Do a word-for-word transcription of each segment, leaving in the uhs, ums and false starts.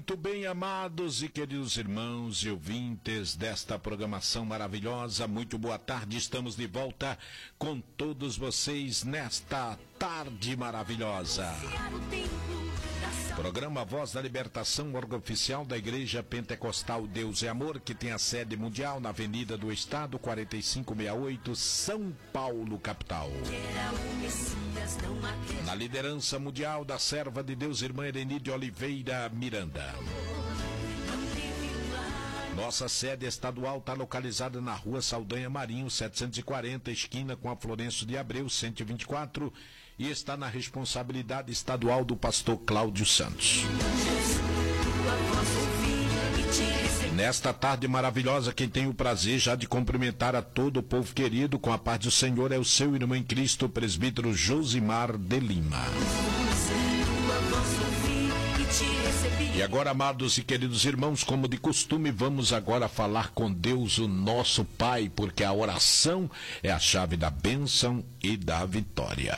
Muito bem, amados e queridos irmãos e ouvintes desta programação maravilhosa, muito boa tarde, estamos de volta com todos vocês nesta tarde maravilhosa. Programa Voz da Libertação, órgão oficial da Igreja Pentecostal Deus é Amor, que tem a sede mundial na Avenida do Estado, quarenta e cinco sessenta e oito, São Paulo, capital. Na liderança mundial da serva de Deus, irmã Erenide Oliveira Miranda. Nossa sede estadual está localizada na Rua Saldanha Marinho, setecentos e quarenta, esquina com a Florencio de Abreu, cento e vinte e quatro, e está na responsabilidade estadual do pastor Cláudio Santos. Nesta tarde maravilhosa, quem tem o prazer já de cumprimentar a todo o povo querido com a paz do Senhor é o seu irmão em Cristo, o presbítero Josimar de Lima. E agora, amados e queridos irmãos, como de costume, vamos agora falar com Deus, o nosso Pai, porque a oração é a chave da bênção e da vitória.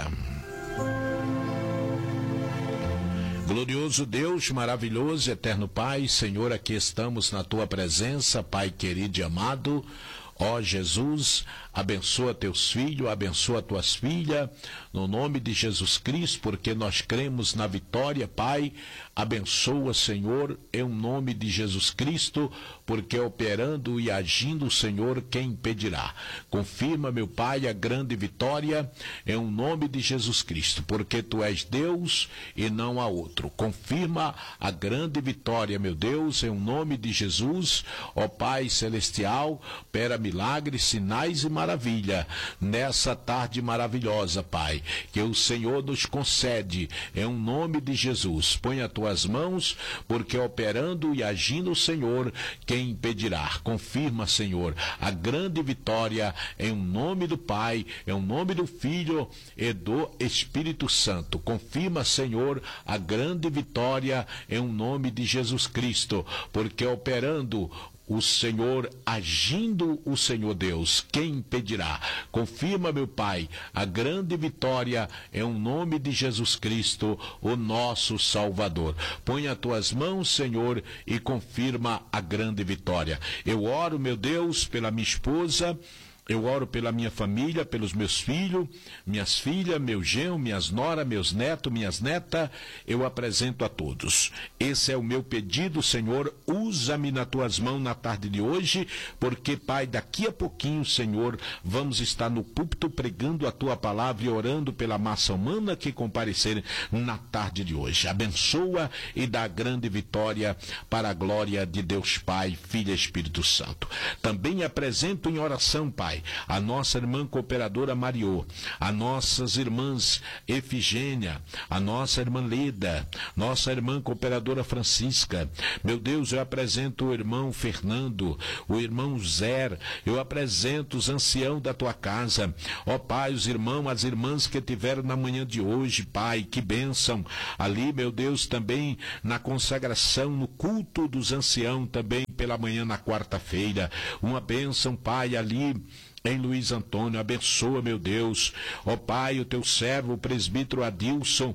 Glorioso Deus, maravilhoso, eterno Pai, Senhor, aqui estamos na Tua presença, Pai querido e amado. Ó Jesus, abençoa teus filhos, abençoa tuas filhas, no nome de Jesus Cristo, porque nós cremos na vitória, Pai. Abençoa, Senhor, em nome de Jesus Cristo, porque operando e agindo o Senhor, quem impedirá? Confirma, meu Pai, a grande vitória, em nome de Jesus Cristo, porque Tu és Deus e não há outro. Confirma a grande vitória, meu Deus, em nome de Jesus, ó Pai Celestial, opera milagres, sinais e maravilha, nessa tarde maravilhosa, Pai, que o Senhor nos concede, em nome de Jesus. Põe as tuas mãos, porque operando e agindo o Senhor, quem impedirá? Confirma, Senhor, a grande vitória, em nome do Pai, em nome do Filho e do Espírito Santo. Confirma, Senhor, a grande vitória, em nome de Jesus Cristo, porque operando o Senhor, agindo o Senhor Deus, quem impedirá? Confirma, meu Pai, a grande vitória em um nome de Jesus Cristo, o nosso Salvador. Põe as tuas mãos, Senhor, e confirma a grande vitória. Eu oro, meu Deus, pela minha esposa. Eu oro pela minha família, pelos meus filhos, minhas filhas, meu genro, minhas noras, meus netos, minhas netas, eu apresento a todos. Esse é o meu pedido, Senhor, usa-me nas tuas mãos na tarde de hoje, porque, Pai, daqui a pouquinho, Senhor, vamos estar no púlpito pregando a tua palavra e orando pela massa humana que comparecer na tarde de hoje. Abençoa e dá grande vitória para a glória de Deus Pai, Filho e Espírito Santo. Também apresento em oração, Pai, a nossa irmã cooperadora Mariô, a nossas irmãs Efigênia, a nossa irmã Leda, nossa irmã cooperadora Francisca. Meu Deus, eu apresento o irmão Fernando, o irmão Zé, eu apresento os anciãos da tua casa. Ó Pai, os irmãos, as irmãs que tiveram na manhã de hoje, Pai, que bênção. Ali, meu Deus, também na consagração, no culto dos anciãos, também pela manhã na quarta-feira. Uma bênção, Pai, ali em Luiz Antônio. Abençoa, meu Deus, ó Pai, o teu servo, o presbítero Adilson,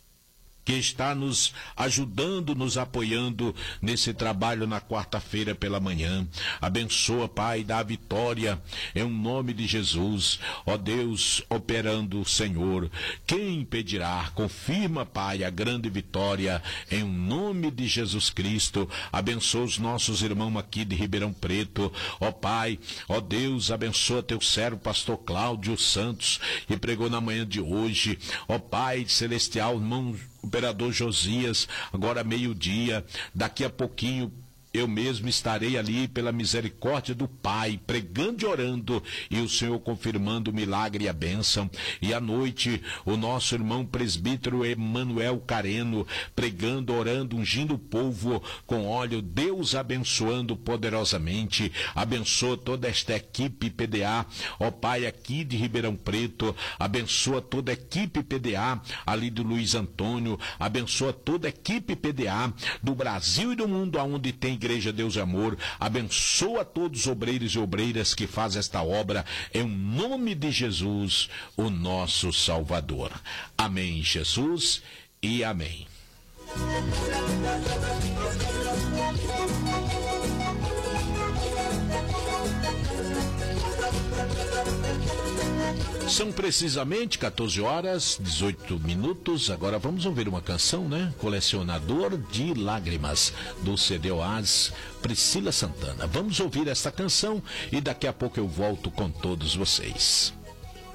que está nos ajudando, nos apoiando nesse trabalho na quarta-feira pela manhã. Abençoa, Pai, dá a vitória em um nome de Jesus. Ó Deus, operando o Senhor, quem impedirá? Confirma, Pai, a grande vitória em um nome de Jesus Cristo. Abençoa os nossos irmãos aqui de Ribeirão Preto. Ó Pai, ó Deus, abençoa teu servo, pastor Cláudio Santos, que pregou na manhã de hoje. Ó Pai celestial, irmão operador Josias, agora meio-dia, daqui a pouquinho eu mesmo estarei ali pela misericórdia do Pai, pregando e orando, e o Senhor confirmando o milagre e a bênção. E à noite, o nosso irmão presbítero Emanuel Careno, pregando, orando, ungindo o povo com óleo, Deus abençoando poderosamente. Abençoa toda esta equipe P D A, ó Pai, aqui de Ribeirão Preto. Abençoa toda a equipe P D A ali do Luiz Antônio. Abençoa toda a equipe P D A do Brasil e do mundo, aonde tem Igreja Deus e Amor. Abençoa todos os obreiros e obreiras que fazem esta obra, em nome de Jesus, o nosso Salvador. Amém, Jesus, e amém. São precisamente quatorze horas, dezoito minutos. Agora vamos ouvir uma canção, né? Colecionador de Lágrimas, do C D Oás, Priscila Santana. Vamos ouvir essa canção e daqui a pouco eu volto com todos vocês.